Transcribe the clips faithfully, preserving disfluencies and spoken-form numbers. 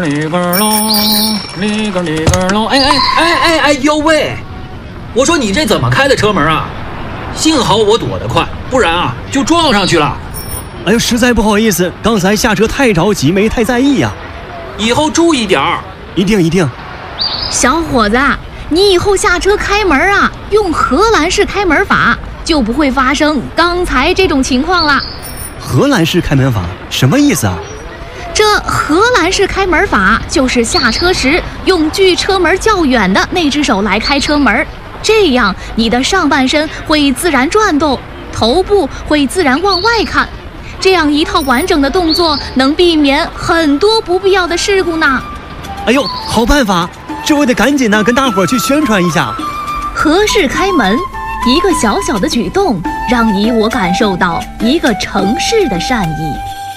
里个喽，里个里个喽！哎哎哎哎哎呦喂！我说你这怎么开的车门啊？幸好我躲得快，不然啊就撞上去了。 哎呦，实在不好意思，刚才下车太着急，没太在意呀、啊。 以后注意点儿。 一定一定。 小伙子，你以后下车开门啊，用荷兰式开门法，就不会发生刚才这种情况了。 荷兰式开门法什么意思啊？ 这荷兰式开门法就是下车时用距车门较远的那只手来开车门，这样你的上半身会自然转动，头部会自然往外看，这样一套完整的动作能避免很多不必要的事故呢。 哎呦，好办法，这我得赶紧呢跟大伙儿去宣传一下。 荷式开门，一个小小的举动，让你我感受到一个城市的善意。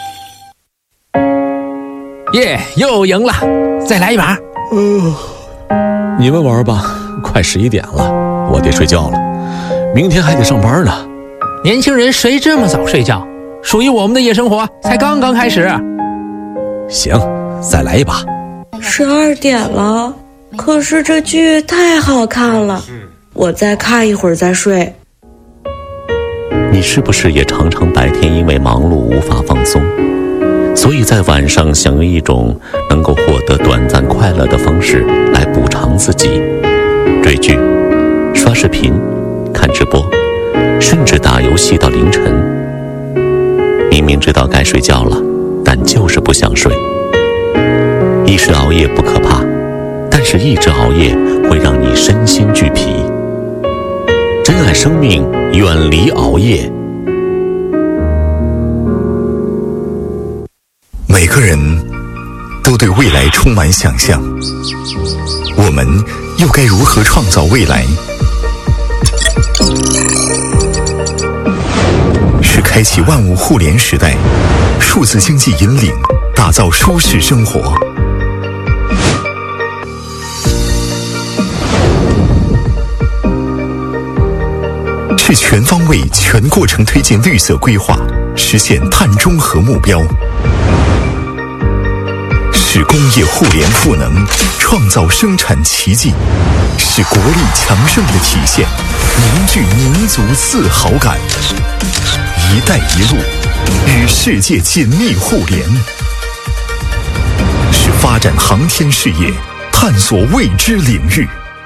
耶，又赢了，再来一把。 呃，你们玩吧，快十一点了，我得睡觉了，明天还得上班呢。 年轻人谁这么早睡觉？属于我们的夜生活才刚刚开始。 行，再来一把。 十二点了，可是这剧太好看了，我再看一会儿再睡。 你是不是也常常白天因为忙碌无法放松，所以在晚上想用一种能够获得短暂快乐的方式来补偿自己？追剧、刷视频、看直播，甚至打游戏到凌晨。明明知道该睡觉了，但就是不想睡。一时熬夜不可怕，但是一直熬夜会让你身心俱疲。珍爱生命，远离熬夜。 每个人都对未来充满想象，我们又该如何创造未来？是开启万物互联时代，数字经济引领，打造舒适生活。是全方位、全过程推进绿色规划，实现碳中和目标。是工业互联赋能，创造生产奇迹，是国力强盛的体现，凝聚民族自豪感。一带一路与世界紧密互联，是发展航天事业，探索未知领域，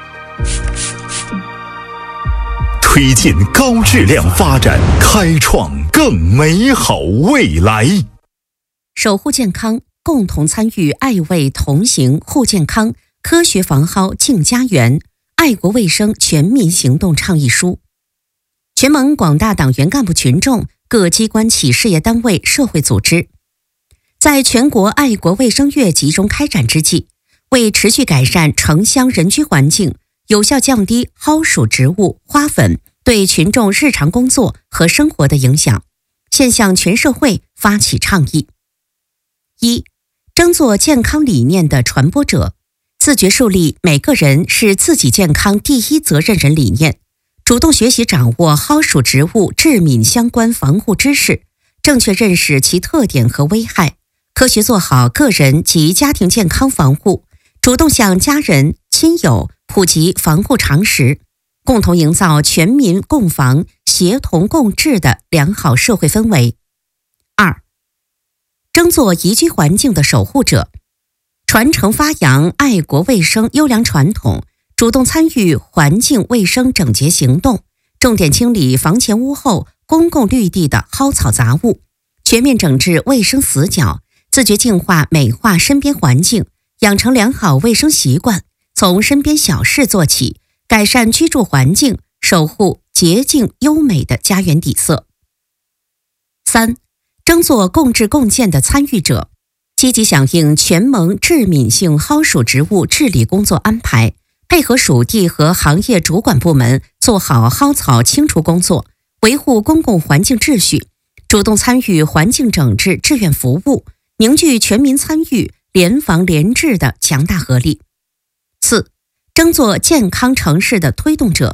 推进高质量发展，开创更美好未来。 守护健康，共同参与爱卫同行护健康，科学防蒿净家园，爱国卫生全民行动倡议书。全盟广大党员干部群众、各机关企事业单位、社会组织，在全国爱国卫生月集中开展之际，为持续改善城乡人居环境，有效降低蒿属植物、花粉对群众日常工作和生活的影响，现向全社会发起倡议。一、争做健康理念的传播者，自觉树立每个人是自己健康第一责任人理念，主动学习掌握蒿属植物致敏相关防护知识，正确认识其特点和危害，科学做好个人及家庭健康防护，主动向家人、亲友普及防护常识，共同营造全民共防、协同共治的良好社会氛围。二、争做宜居环境的守护者，传承发扬爱国卫生优良传统，主动参与环境卫生整洁行动，重点清理房前屋后公共绿地的蒿草杂物，全面整治卫生死角，自觉净化美化身边环境，养成良好卫生习惯，从身边小事做起，改善居住环境，守护洁净优美的家园底色。三、争做共治共建的参与者，积极响应全盟致敏性蒿属植物治理工作安排，配合属地和行业主管部门做好蒿草清除工作，维护公共环境秩序，主动参与环境整治志愿服务，凝聚全民参与、联防联治的强大合力。四、争做健康城市的推动者，